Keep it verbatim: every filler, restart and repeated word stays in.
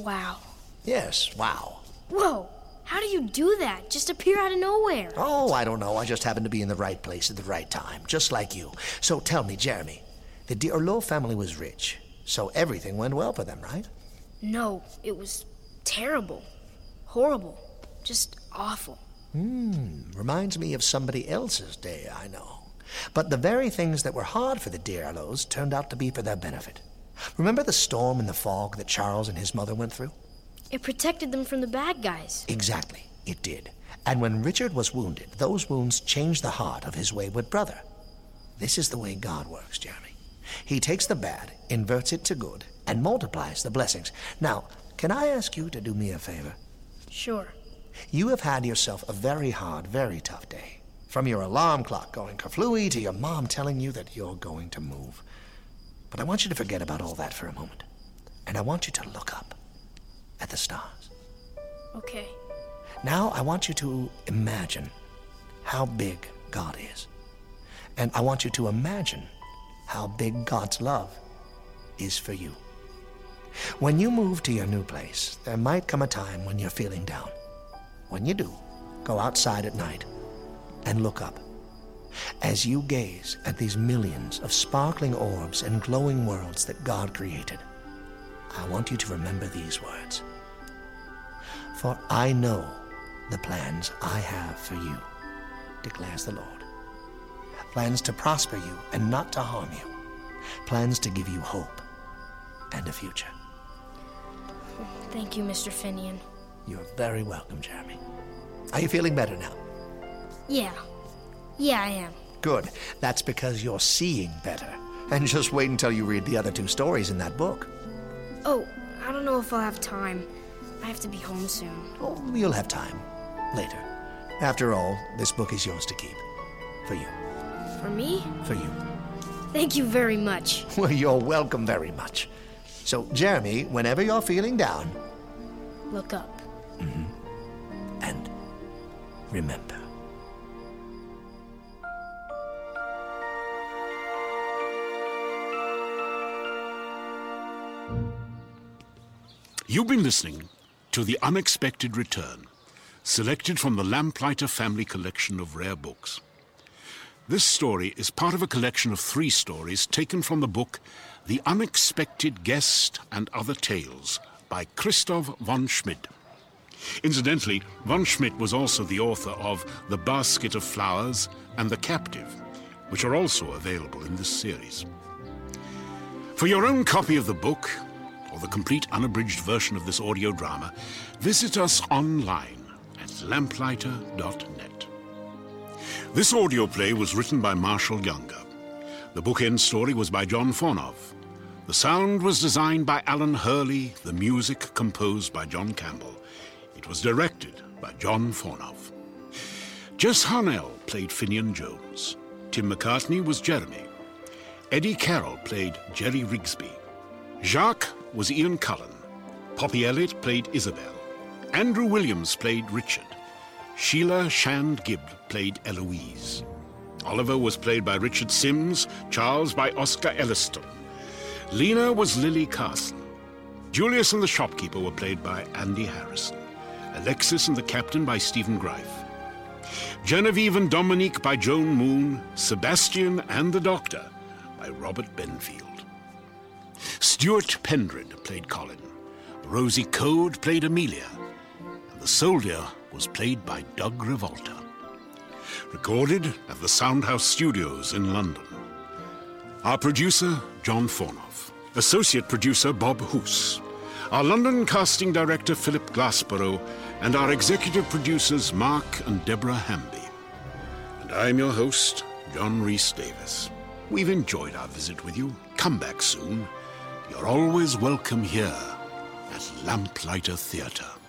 Wow. Yes, wow. Whoa! How do you do that? Just appear out of nowhere. Oh, I don't know. I just happened to be in the right place at the right time, just like you. So tell me, Jeremy, the D'Arlot family was rich, so everything went well for them, right? No, it was terrible. Horrible. Just awful. Hmm, reminds me of somebody else's day, I know. But the very things that were hard for the D'Arlots turned out to be for their benefit. Remember the storm and the fog that Charles and his mother went through? It protected them from the bad guys. Exactly, it did. And when Richard was wounded, those wounds changed the heart of his wayward brother. This is the way God works, Jeremy. He takes the bad, inverts it to good, and multiplies the blessings. Now, can I ask you to do me a favor? Sure. You have had yourself a very hard, very tough day. From your alarm clock going kerflooey to your mom telling you that you're going to move. But I want you to forget about all that for a moment. And I want you to look up at the stars. Okay. Now I want you to imagine how big God is. And I want you to imagine how big God's love is for you. When you move to your new place, there might come a time when you're feeling down. When you do, go outside at night and look up. As you gaze at these millions of sparkling orbs and glowing worlds that God created, I want you to remember these words. For I know the plans I have for you, declares the Lord. Plans to prosper you and not to harm you. Plans to give you hope and a future. Thank you, Mister Finian. You're very welcome, Jeremy. Are you feeling better now? Yeah. Yeah, I am. Good. That's because you're seeing better. And just wait until you read the other two stories in that book. Oh, I don't know if I'll have time. I have to be home soon. Oh, you'll have time. Later. After all, this book is yours to keep. For you. For me? For you. Thank you very much. Well, you're welcome very much. So, Jeremy, whenever you're feeling down... Look up. Mm-hmm. And remember. You've been listening to The Unexpected Return, selected from the Lamplighter Family Collection of Rare Books. This story is part of a collection of three stories taken from the book The Unexpected Guest and Other Tales by Christoph von Schmidt. Incidentally, von Schmidt was also the author of The Basket of Flowers and The Captive, which are also available in this series. For your own copy of the book, or the complete unabridged version of this audio drama, visit us online at lamplighter dot net. This audio play was written by Marshall Younger. The bookend story was by John Fornov. The sound was designed by Alan Hurley, the music composed by John Campbell. It was directed by John Fornov. Jess Harnell played Finian Jones. Tim McCartney was Jeremy. Eddie Carroll played Jerry Rigsby. Jacques was Ian Cullen. Poppy Elliott played Isabel. Andrew Williams played Richard. Sheila Shand Gibb played Eloise. Oliver was played by Richard Sims, Charles by Oscar Elliston. Lena was Lily Carson. Julius and the shopkeeper were played by Andy Harrison. Alexis and the captain by Stephen Greif. Genevieve and Dominique by Joan Moon. Sebastian and the doctor by Robert Benfield. Stuart Pendred played Colin. Rosie Code played Amelia. And the soldier was played by Doug Revolta. Recorded at the Soundhouse Studios in London. Our producer, John Fornov. Associate producer, Bob Hoose. Our London casting director, Philip Glassborough. And our executive producers, Mark and Deborah Hamby. And I'm your host, John Rhys Davis. We've enjoyed our visit with you. Come back soon. You're always welcome here at Lamplighter Theatre.